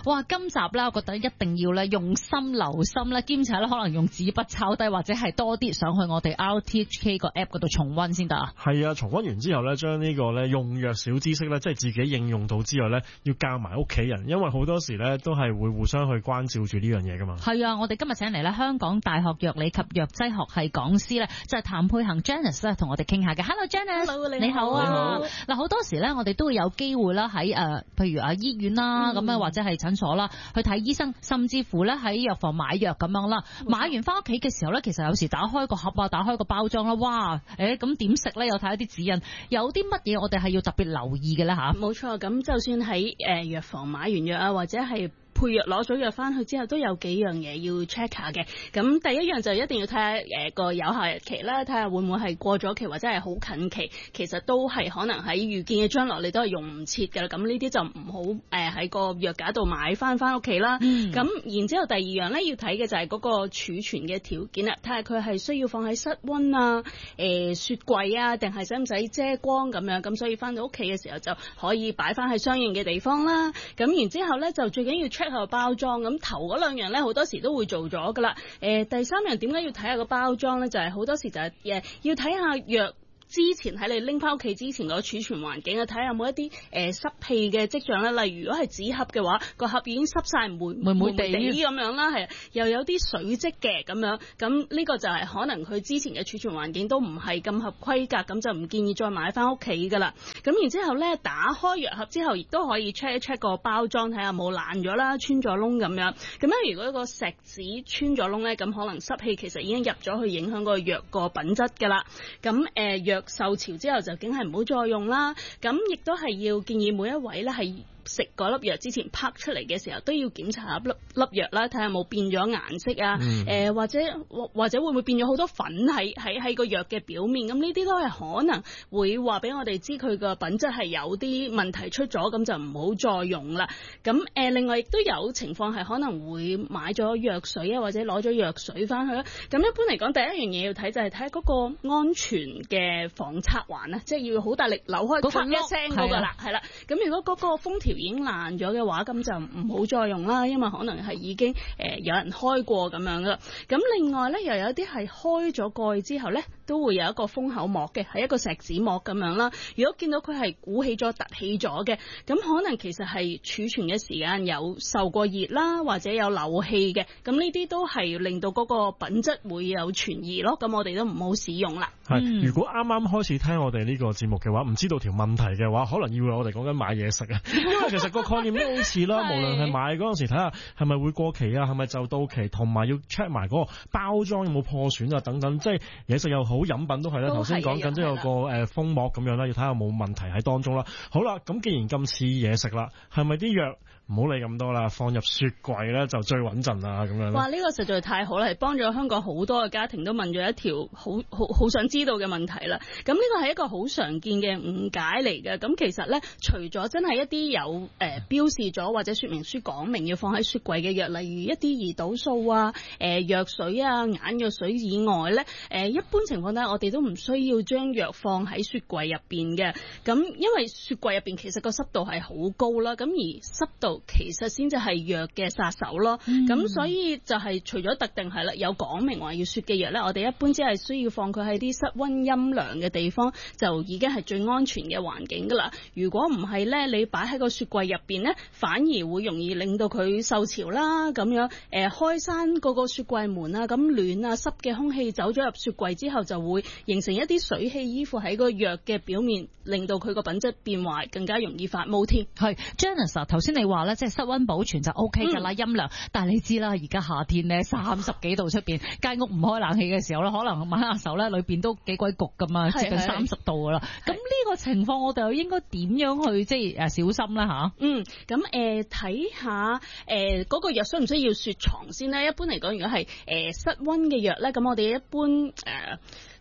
哇，今集咧，我覺得一定要咧用心留心咧，兼且咧可能用紙筆抄低，或者係多啲上去我哋 RTHK 個 app 嗰度重溫先得啊。 係啊，重溫完之後咧，將呢個咧用藥小知識咧，即係自己應用到之外咧，要教埋屋企人，因為好多時咧都係會互相去關照住呢樣嘢噶嘛。 係啊，我哋今日請嚟咧香港大學藥理及藥劑學系講師咧，就係譚佩恒 Janice 咧，同我哋傾下嘅。Hello Janice， 你好啊。嗱，好多時咧，我哋都會有機會啦，喺譬如醫院啦，咁樣或者係診所啦，去睇醫生，甚至乎咧喺藥房買藥咁樣啦。買完翻屋企嘅時候咧，其實有時打開個盒啊，打開個包裝啦，哇，咁點食咧？又睇一啲指引，有啲乜嘢我哋係要特別留意嘅咧吓？ 冇錯，咁就算喺藥房買完藥啊，或者係配藥攞咗藥翻去之後，都有幾樣嘢要 check 下嘅。咁第一樣就一定要睇下個有效日期啦，睇下會唔會係過咗期或者係好近期，其實都係可能喺預見嘅將來你都係用唔切㗎啦。咁呢啲就唔好喺個藥架度買翻屋企啦。咁然之後第二樣咧要睇嘅就係嗰個儲存嘅條件啦，睇下佢係需要放喺室溫啊、雪櫃啊，定係使唔使遮光咁樣。咁所以翻到屋企嘅時候就可以擺翻喺相應嘅地方啦。咁然之後咧就最緊要 check 下個包裝。咁頭嗰兩樣咧好多時都會做咗噶啦。第三樣點解要睇下個包裝咧？就係好多時就係要睇下藥之前喺你拎翻屋企之前個儲存環境啊，睇下有冇一啲濕氣嘅跡象啦。例如如果係紙盒嘅話，個盒已經濕晒霉地咁樣啦，係又有啲水漬嘅咁樣。咁呢個就係可能佢之前嘅儲存環境都唔係咁合規格，咁就唔建議再買翻屋企噶啦。咁然之後咧，打開藥盒之後，亦都可以 check 一 check 個包裝，睇下冇爛咗啦、穿咗窿咁樣。咁咧，如果個錫紙穿咗窿咧，咁可能濕氣其實已經入咗去影響個藥個品質噶啦。咁藥受潮之後就梗係唔好再用啦。咁亦都係要建議每一位咧係食嗰粒藥之前拍出嚟嘅時候都要檢查粒藥啦，睇下有冇變咗顏色啊，或者會唔會變咗好多粉喺個藥嘅表面。咁呢啲都係可能會話俾我哋知佢個品質係有啲問題出咗，咁就唔好再用啦。咁另外亦都有情況係可能會買咗藥水啊，或者攞咗藥水翻去啦。咁一般嚟講，第一樣嘢要睇就係睇下嗰個安全嘅防擦環啊，即係要好大力扭開咔一聲嗰個啦，係啦。咁如果嗰個封條已經爛咗嘅話，咁就唔好再用啦，因為可能係已經有人開過咁樣啦。咁另外咧，又有啲係開咗蓋之後咧，都會有一個封口膜嘅，係一個錫紙膜咁樣啦。如果見到佢係鼓起咗、凸起咗嘅，咁可能其實係儲存嘅時間有受過熱啦，或者有漏氣嘅。咁呢啲都係令到嗰個品質會有存疑咯。咁我哋都唔好使用啦。 係，如果啱啱開始聽我哋呢個節目嘅話，唔知道條問題嘅話，可能以為我哋講緊買嘢食啊。因為其實個概念都好似啦，無論係買嗰陣時睇下係咪會過期啊，係咪就到期，同埋要 check 埋嗰個包裝有冇破損啊等等，即係嘢食又好，飲品都係啦。頭先講緊都有個封膜咁樣啦，要睇下有冇問題喺當中啦。好啦，咁既然咁似嘢食啦，係咪啲藥唔好理咁多啦，放入雪櫃咧就最穩陣啦咁樣。 哇！呢個實在太好啦，係幫咗香港好多嘅家庭都問咗一條好想知道嘅問題啦。咁呢個係一個好常見嘅誤解嚟嘅。咁其實咧，除咗真係一啲有標示咗或者說明書講明要放喺雪櫃嘅藥，例如一啲胰島素啊、藥水啊、眼藥水以外咧，一般情況下我哋都唔需要將藥放喺雪櫃入邊嘅。咁因為雪櫃入邊其實個濕度係好高啦，咁而濕度其實先至係藥嘅殺手咯。咁所以就係除咗特定係啦，有講明話要雪嘅藥咧，我哋一般只係需要放佢喺啲室溫陰涼嘅地方，就已經係最安全嘅環境噶啦。如果唔係咧，你擺喺個雪櫃入邊咧，反而會容易令到佢受潮啦。咁樣開閂嗰個雪櫃門啊，咁暖啊濕嘅空氣走咗入雪櫃之後，就會形成一啲水氣依附喺個藥嘅表面，令到佢個品質變壞，更加容易發毛添。 係 Janice 頭先你話咧，即係室溫保存就 OK 㗎啦，陰涼。但係你知啦，而家夏天咧30幾度出邊，間屋唔開冷氣嘅時候咧，可能揾下手咧，裏邊都幾鬼焗㗎嘛，接近30度㗎啦。咁呢個情況我哋又應該點樣去即係小心咧嚇？ 咁睇下嗰個藥需唔需要雪藏先咧？一般嚟講，如果係室溫嘅藥咧，咁我哋一般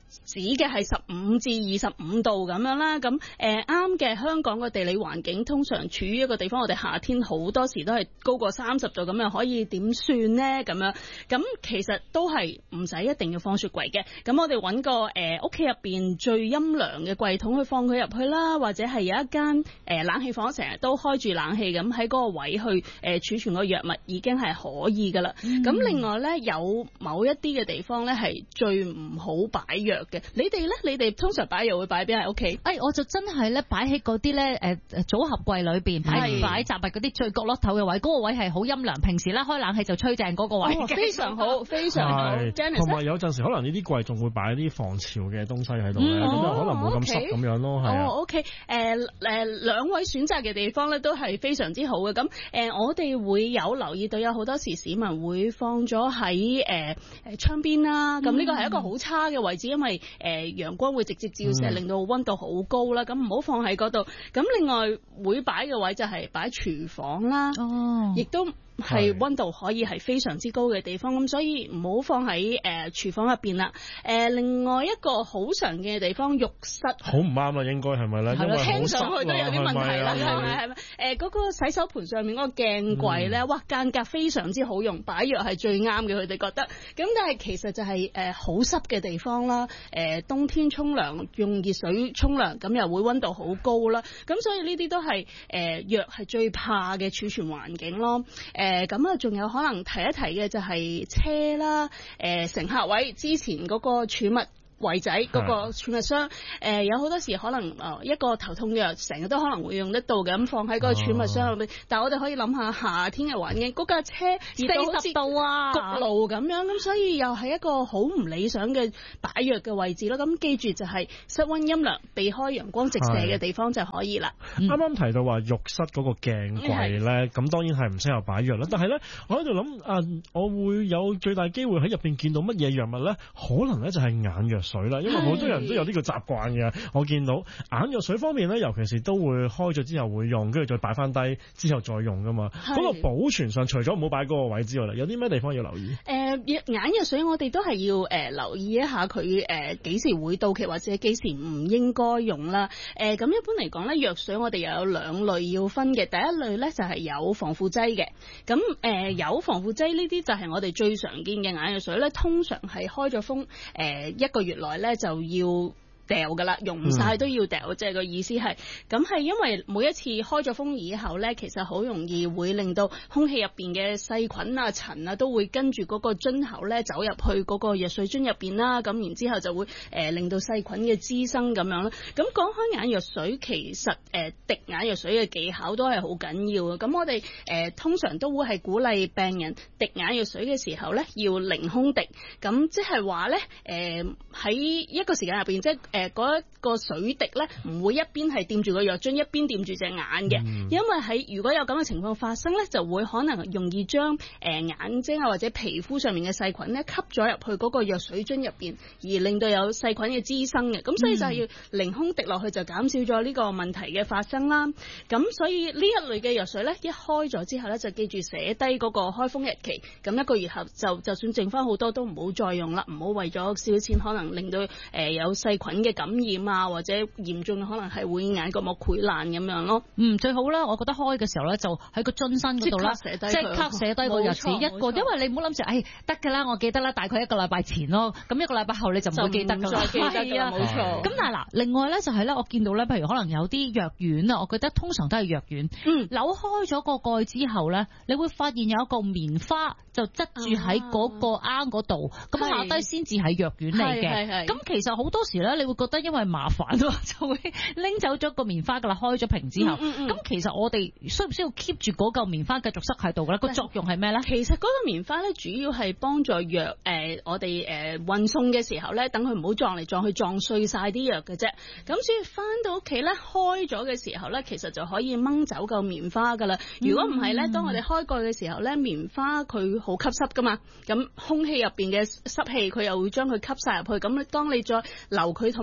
指嘅係15至25度咁樣啦，咁啱嘅香港嘅地理環境通常處於一個地方，我哋夏天好多時都係高過30度咁樣，可以點算呢？咁樣咁其實都係唔使一定要放雪櫃嘅，咁我哋揾個屋企入邊最陰涼嘅櫃桶去放佢入去啦，或者係有一間冷氣房成日都開住冷氣咁喺嗰個位去儲存個藥物已經係可以噶啦。咁另外呢，有某一啲嘅地方呢係最唔好擺藥嘅。你哋咧？你哋通常擺藥會擺邊喺屋企？ 我就真係咧擺喺嗰啲咧組合櫃裏邊擺雜物嗰啲最角落頭嘅位，嗰個位係好陰涼。平時咧開冷氣就吹正嗰個位， 非常好，非常好。 同埋有陣時可能呢啲櫃仲會擺啲防潮嘅東西喺度咧，咁就可能冇咁濕咁樣咯。係啊。 OK， 兩位選擇嘅地方咧都係非常之好嘅。咁我哋會有留意到有好多時市民會放咗喺窗邊啦。咁呢個係一個好差嘅位置，因為陽光會直接照射，令到溫度好高啦。咁唔好放喺嗰度。咁另外會擺嘅位就係擺廚房啦，亦都係溫度可以係非常之高嘅地方，咁所以唔好放喺廚房入邊啦。另外一個好常見嘅地方，浴室好唔啱啦，應該係咪咧？因為聽上去都有啲問題啦，係咪？嗰個洗手盆上面嗰個鏡櫃咧，哇，間隔非常之好用，擺藥係最啱嘅，佢哋覺得。咁但係其實就係好濕嘅地方啦。冬天沖涼用熱水沖涼，咁又會溫度好高啦。咁所以呢啲都係藥係最怕嘅儲存環境咯。咁啊，仲有可能提一提嘅就係車啦，乘客位之前嗰個儲物櫃仔嗰個儲物箱，有好多時可能一個頭痛藥成日都可能會用得到嘅，咁放喺嗰個儲物箱入面。但係我哋可以諗下夏天嘅環境，嗰架車熱到40度啊，焗爐咁樣，咁所以又係一個好唔理想嘅擺藥嘅位置咯。咁記住就係室溫陰涼，避開陽光直射嘅地方就可以啦。 啱啱提到話浴室嗰個鏡櫃咧，咁當然係唔適合擺藥啦。但係咧，我喺度諗我會有最大機會喺入邊見到乜嘢藥物咧？可能咧就係眼藥水啦，因為好多人都有呢個習慣嘅。我見到眼藥水方面咧，尤其是都會開咗之後會用，跟住再擺翻低之後再用噶嘛。嗰個保存上，除咗唔好擺嗰個位之外，有啲咩地方要留意？ 眼藥水我哋都係要留意一下佢幾時會到期或者幾時唔應該用啦。咁一般嚟講咧，藥水我哋又有2類要分嘅。第一類咧就係有防腐劑嘅。咁有防腐劑呢啲就係我哋最常見嘅眼藥水咧，通常係開咗封1個月內咧就要掉噶啦，用唔晒都要掉，即係個意思係咁，係因為每一次開咗封以後咧，其實好容易會令到空氣入邊嘅細菌啊、塵啊都會跟住嗰個樽口咧走入去嗰個藥水樽入邊啦，咁然之後就會令到細菌嘅滋生咁樣啦。咁講開眼藥水，其實滴眼藥水嘅技巧都係好緊要嘅。咁我哋通常都會係鼓勵病人滴眼藥水嘅時候咧，要凌空滴。咁即係話咧，喺一個時間入邊，即係嗰一個水滴咧，唔會一邊係掂住個藥樽，一邊掂住隻眼嘅。因為如果有咁嘅情況發生咧，就會可能容易將眼睛啊或者皮膚上面嘅細菌咧吸咗入去嗰個藥水樽入邊，而令到有細菌嘅滋生嘅。咁所以就係要凌空滴落去，就減少咗呢個問題嘅發生啦。咁所以呢一類嘅藥水咧，一開咗之後咧，就記住寫低嗰個開封日期。咁1個月後就算剩翻好多都唔好再用啦，唔好為咗少錢可能令到有細菌嘅感染啊，或者嚴重可能係會眼角膜潰爛咁樣咯。 最好啦，我覺得開嘅時候咧，就喺個樽身嗰度啦，即刻寫低個日子一個，因為你唔好諗住，得㗎啦，我記得啦，大概1個禮拜前咯，咁1個禮拜後你就唔會記得㗎啦， 係啊，冇錯。 咁但係嗱，另外咧就係咧，我見到咧，譬如可能有啲藥丸啊，我覺得通常都係藥丸，扭開咗個蓋之後咧，你會發現有一個棉花就側住喺嗰個罌嗰度，咁下低先至係藥丸嚟嘅。咁其實好多時咧，你會覺得因為麻煩就會拎走咗個棉花㗎啦，開咗瓶之後。咁其實我哋需唔需要 keep 住嗰嚿棉花繼續塞喺度嘅咧？個作用係咩咧？ 其實嗰個棉花咧，主要係幫助藥我哋運送嘅時候咧，等佢唔好撞嚟撞去撞碎晒啲藥嘅啫。咁所以翻到屋企咧，開咗嘅時候咧，其實就可以掹走嚿棉花㗎啦。如果唔係咧，當我哋開蓋嘅時候咧，棉花佢好吸濕㗎嘛，咁空氣入邊嘅濕氣佢又會將佢吸晒入去。咁當你再留佢同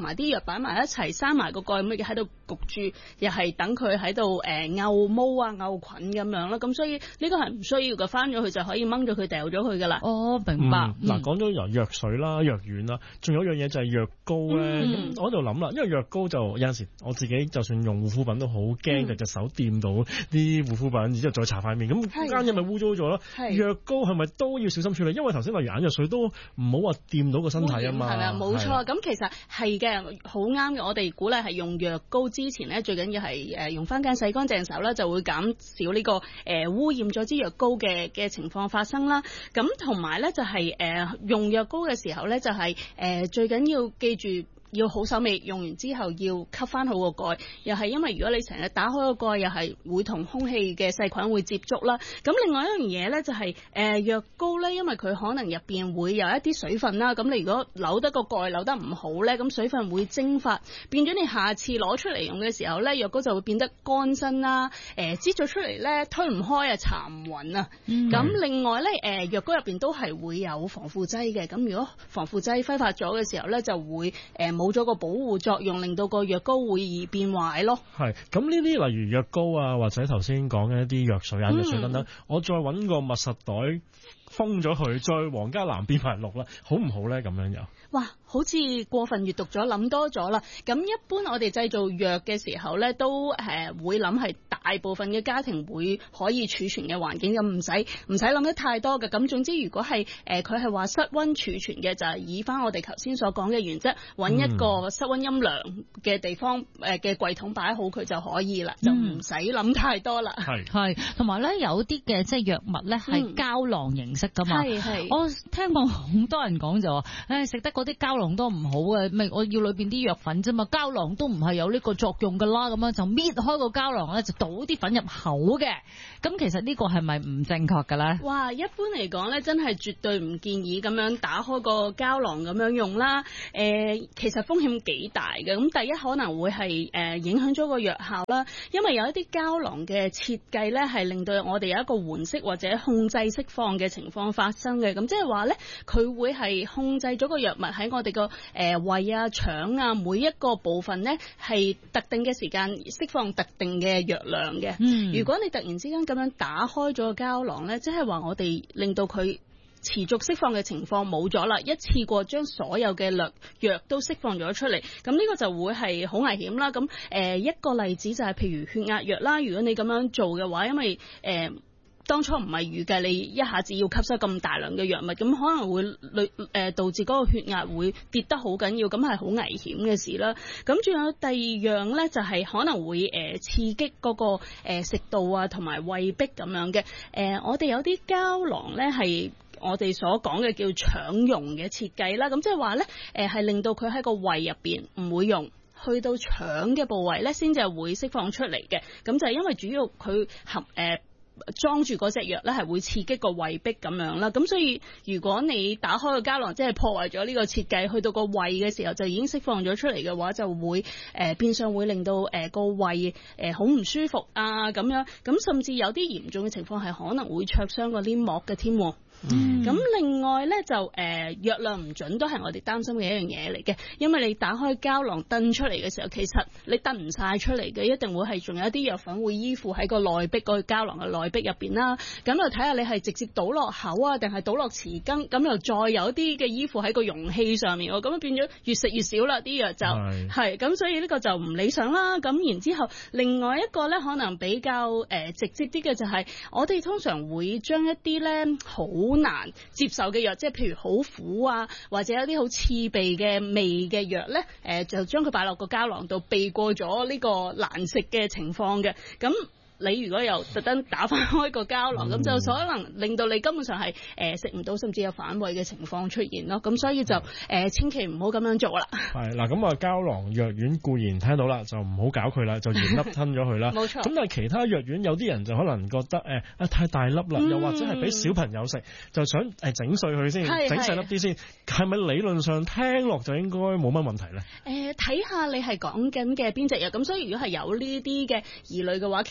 埋啲藥擺埋一齊，閂埋個蓋咁嘅喺度焗住，又係等佢喺度漚毛啊、漚菌咁樣啦。咁所以呢個係唔需要嘅，翻咗去就可以掹咗佢掉咗佢噶啦。 哦，明白。 嗱，講咗由藥水啦、藥丸啦，仲有一樣嘢就係藥膏咧。咁我喺度諗啦，因為藥膏就有陣時我自己就算用護膚品都好驚嘅，隻手掂到啲護膚品，然之後再搽塊面，咁間嘢咪污糟咗咯。藥膏係咪都要小心處理？因為頭先例如眼藥水都唔好話掂到個身體啊嘛。係咪啊？冇錯。咁其實係嘅，好啱嘅。我哋鼓勵係用藥膏之前咧，最緊要係用番梘洗乾淨手啦，就會減少呢個污染咗支藥膏嘅情況發生啦。咁同埋咧就係用藥膏嘅時候咧，就係最緊要記住。要好手尾，用完之後要吸翻好個蓋，又係因為如果你成日打開個蓋，又係會同空氣嘅細菌會接觸啦。咁另外一樣嘢咧就係藥膏咧，因為佢可能入邊會有一啲水分啦。咁你如果扭得個蓋扭得唔好咧，咁水分會蒸發，變咗你下次攞出嚟用嘅時候咧，藥膏就會變得乾身啦。擠咗出嚟咧推唔開啊，搽唔勻啊。咁另外咧藥膏入邊都係會有防腐劑嘅。咁如果防腐劑揮發咗嘅時候咧，就會冇咗個保護作用，令到個藥膏會易變壞咯。係咁呢啲例如藥膏啊，或者頭先講嘅一啲藥水、眼藥水等等，我再揾個密實袋封咗佢，再黃加藍變埋綠啦，好唔好咧？咁樣又哇，好似過分閱讀咗，諗多咗啦。咁一般我哋製造藥嘅時候咧，都會諗係大部分嘅家庭會可以儲存嘅環境，咁唔使諗得太多嘅。咁總之如果係佢係話室溫儲存嘅，就係以翻我哋頭先所講嘅原則，揾一個室溫陰涼嘅地方嘅櫃桶擺好佢就可以啦，就唔使諗太多啦。係同埋咧有啲嘅即係藥物咧係膠囊形式噶嘛。我聽過好多人講就話，食得嗰啲膠囊都唔好嘅，咪我要裏邊啲藥粉啫嘛，膠囊都唔係有呢個作用噶啦，咁樣就搣開個膠囊咧，就倒啲粉入口嘅。咁其實呢個係咪唔正確嘅咧？哇，一般嚟講咧，真係絕對唔建議咁樣打開個膠囊咁樣用啦。其實風險幾大嘅。咁第一可能會係影響咗個藥效啦，因為有一啲膠囊嘅設計咧，係令到我哋有一個緩釋或者控制釋放嘅情況發生嘅。咁即係話咧，佢會係控制咗個藥物喺我哋個胃啊、腸啊每一個部分咧，係特定嘅時間釋放特定嘅藥量嘅。如果你突然之間咁樣打開咗個膠囊咧，即係話我哋令到佢持續釋放嘅情況冇咗啦，一次過將所有嘅藥都釋放咗出嚟，咁呢個就會係好危險啦。咁一個例子就係譬如血壓藥啦，如果你咁樣做嘅話，因為當初唔係預計你一下子要吸收咁大量嘅藥物，咁可能會導致嗰個血壓會跌得好緊要，咁係好危險嘅事啦。咁仲有第二樣呢，就係可能會刺激嗰個食道啊同埋胃壁咁樣嘅。我哋有啲膠囊呢係我哋所講嘅叫腸溶嘅設計啦，咁即係話呢，係令到佢喺個胃入邊唔會溶，去到腸嘅部位呢先至會釋放出嚟嘅。咁就係因為主要佢裝住嗰隻藥咧，係會刺激個胃壁咁樣啦。咁所以如果你打開個膠囊，即係破壞咗呢個設計，去到個胃嘅時候就已經釋放咗出嚟嘅話，就會變相會令到個胃好唔舒服啊咁樣。咁甚至有啲嚴重嘅情況係可能會灼傷個黏膜嘅添。咁另外咧就藥量唔準都係我哋擔心嘅一樣嘢嚟嘅，因為你打開膠囊燉出嚟嘅時候，其實你燉唔晒出嚟嘅，一定會係仲有一啲藥粉會依附喺個內壁，個膠囊嘅內壁入邊啦。咁就睇下你係直接倒落口啊，定係倒落匙羹，咁又再有啲嘅依附喺個容器上面，咁變咗越食越少啦，啲藥就係咁，所以呢個就唔理想啦。咁然之後另外一個咧可能比較直接啲嘅就係我哋通常會將一啲咧好難接受嘅藥，即係譬如好苦啊，或者有啲好刺鼻嘅味嘅藥咧，就將佢擺落個膠囊度，避過咗呢個難食嘅情況嘅。咁你如果又特登打翻開個膠囊，咁就可能令到你根本上係食唔到，甚至有反胃嘅情況出現咯。咁所以就千祈唔好咁樣做啦。係嗱，咁啊膠囊藥丸固然聽到啦，就唔好搞佢啦，就原粒吞咗佢啦。冇錯。咁但係其他藥丸有啲人就可能覺得太大粒啦，又或者係俾小朋友食，就想整碎佢先，整細粒啲先。係咪理論上聽落就應該冇乜問題咧？睇下你係講緊嘅邊隻藥。咁所以如果係有呢啲嘅疑慮嘅話，其實應該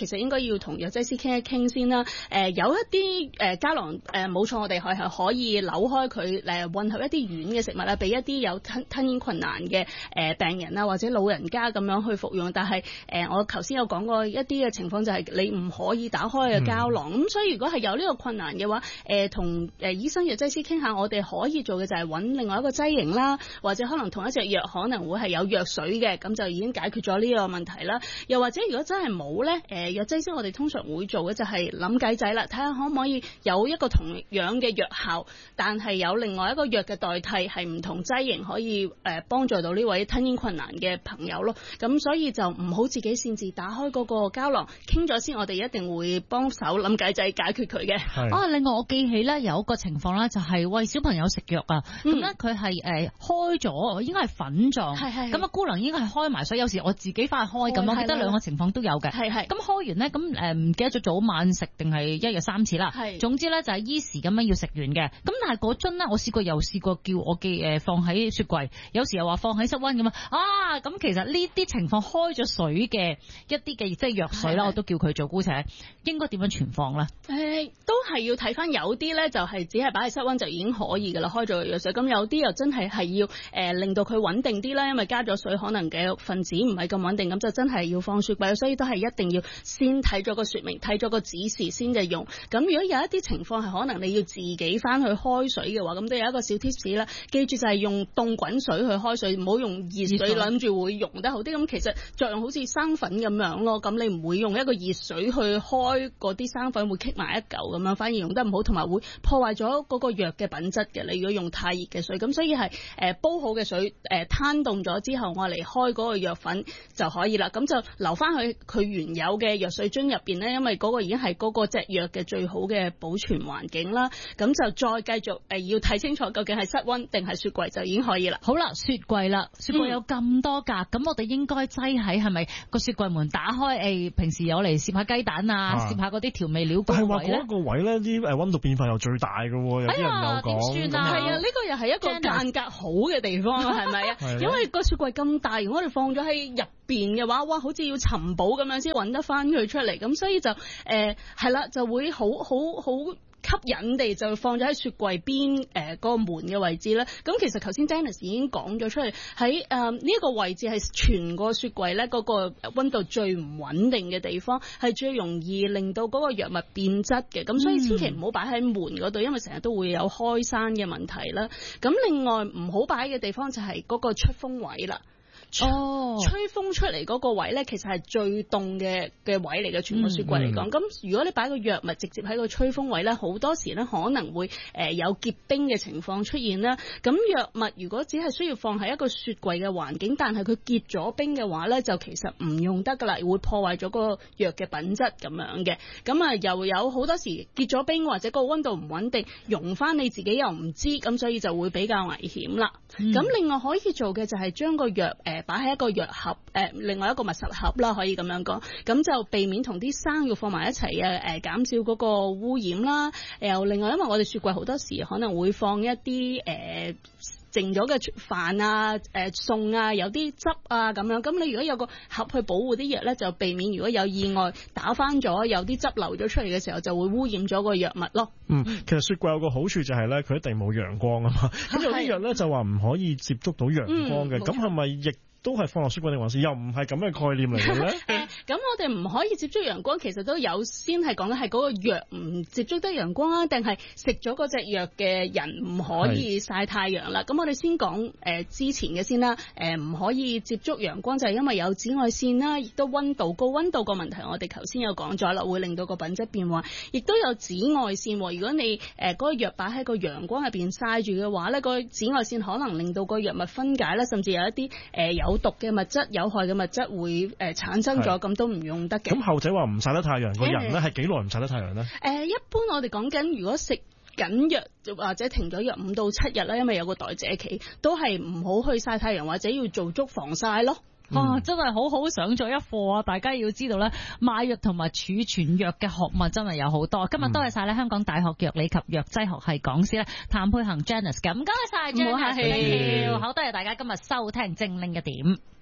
要同藥劑師傾一傾先啦。有一啲膠囊冇錯，我哋係可以扭開佢混合一啲軟嘅食物啦，俾一啲有吞嚥困難嘅病人啊或者老人家咁樣去服用。但係我頭先有講過一啲嘅情況就係你唔可以打開嘅膠囊，咁所以如果係有呢個困難嘅話，同醫生藥劑師傾下，我哋可以做嘅就係揾另外一個劑型啦，或者可能同一隻藥可能會係有藥水嘅，咁就已經解決咗呢個問題啦。又或者如果真係冇咧，藥劑師我哋通常會做嘅就係諗計仔啦，睇下可唔可以有一個同樣嘅藥效，但係有另外一個藥嘅代替，係唔同劑型可以幫助到呢位吞嚥困難嘅朋友咯。咁所以就唔好自己擅自打開嗰個膠囊，傾咗先，我哋一定會幫手諗計仔解決佢嘅。 另外我記起咧有一個情況啦，就係喂小朋友食藥啊，咁咧佢係開咗，應該係粉狀，咁啊姑娘應該係開埋水，有時我自己翻去開咁，我記得兩個情況都有嘅。咁開完咧，咁唔記得咗早晚食定係一日3次啦。總之咧就係依時咁樣要食完嘅。咁但係嗰樽咧，我試過叫我放喺雪櫃，有時又話放喺室溫咁啊。咁其實呢啲情況開咗水嘅一啲嘅即係藥水啦，我都叫佢做姑且，應該點樣存放咧？ 都係要睇翻，有啲咧就係只係擺喺室溫就已經可以噶啦，開咗藥水。咁有啲又真係要令到佢穩定啲啦，因為加咗水可能嘅分子唔係咁穩定，咁就真係要放雪櫃。所以都係一定要先睇咗個說明，睇咗個指示先至用。咁如果有一啲情況係可能你要自己翻去開水嘅話，咁都有一個小 tips 啦。記住就係用凍滾水去開水，唔好用熱水諗住會溶得好啲。咁其實作用好似生粉咁樣咯。咁你唔會用一個熱水去開嗰啲生粉會棘埋一嚿咁樣，反而用得唔好，同埋會破壞咗嗰個藥嘅品質嘅。你如果用太熱嘅水，咁所以係煲好嘅水攤凍咗之後，我嚟開嗰個藥粉就可以啦。咁就留翻去佢原有嘅藥水樽入邊咧，因為嗰個已經係嗰個隻藥嘅最好嘅保存環境啦。咁就再繼續要睇清楚究竟係室溫定係雪櫃就已經可以啦。 好啦，雪櫃啦，雪櫃有咁多格，咁我哋應該擠喺係咪個雪櫃門打開？平時有嚟攝下雞蛋啊，攝下嗰啲調味料嗰個位咧。係話嗰個位咧，啲溫度變化又最大嘅喎，有啲人又講。 點算啊？ 係啊，呢個又係一個間隔好嘅地方啊，係咪啊？因為個雪櫃咁大，如果我哋放咗喺入邊嘅話，哇，好似要尋寶咁樣先揾得翻佢出嚟，咁所以就係啦，就會好吸引地就放咗喺雪櫃邊嗰個門嘅位置啦。咁其實頭先 Dennis 已經講咗出嚟，喺呢一個位置係全個雪櫃咧嗰個溫度最唔穩定嘅地方，係最容易令到嗰個藥物變質嘅。咁所以千祈唔好擺喺門嗰度，因為成日都會有開山嘅問題啦。咁另外唔好擺嘅地方就係嗰個出風位啦。吹風出嚟嗰個位咧，其實係最凍嘅位嚟嘅，全個雪櫃嚟講。咁如果你擺個藥物直接喺個吹風位咧，好多時咧可能會有結冰嘅情況出現啦。咁藥物如果只係需要放喺一個雪櫃嘅環境，但係佢結咗冰嘅話咧，就其實唔用得噶啦，會破壞咗個藥嘅品質咁樣嘅。咁啊又有好多時結咗冰或者個溫度唔穩定，溶翻你自己又唔知，咁所以就會比較危險啦。咁另外可以做嘅就係將個藥擺喺一個藥盒，另外一個密實盒啦，可以咁樣講，咁就避免同啲生肉放埋一齊嘅，減少嗰個污染啦。又另外，因為我哋雪櫃好多時可能會放一啲剩咗嘅飯啊、餸啊，有啲汁啊咁樣。咁你如果有個盒去保護啲藥咧，就避免如果有意外打翻咗，有啲汁流咗出嚟嘅時候，就會污染咗個藥物咯。 其實雪櫃有個好處就係咧，佢一定冇陽光啊嘛。咁有啲藥咧就話唔可以接觸到陽光嘅，咁係咪亦都係放落雪櫃定還是又唔係咁嘅概念嚟嘅咧？ 咁我哋唔可以接觸陽光，其實都有先係講緊係嗰個藥唔接觸得陽光啊，定係食咗嗰隻藥嘅人唔可以曬太陽啦。咁我哋先講之前嘅先啦。唔可以接觸陽光就係因為有紫外線啦，亦都溫度高，溫度個問題我哋頭先有講咗啦，會令到個品質變壞，亦都有紫外線。如果你嗰個藥擺喺個陽光入邊曬住嘅話咧，個紫外線可能令到個藥物分解啦，甚至有一啲有毒嘅物質、有害嘅物質會產生咗，咁都唔用得嘅。 咁後者話唔曬得太陽，個人咧係幾耐唔曬得太陽咧？ 一般我哋講緊如果食緊藥或者停咗藥5到7日啦，因為有個代謝期，都係唔好去曬太陽或者要做足防曬咯。 真係好好上咗一課啊！大家要知道咧，買藥同埋儲存藥嘅學問真係有好多。今日多謝晒咧香港大學藥理及藥劑學系講師咧譚沛恒 Janice 嘅，唔該晒 Janice，好多謝大家今日收聽精靈一點。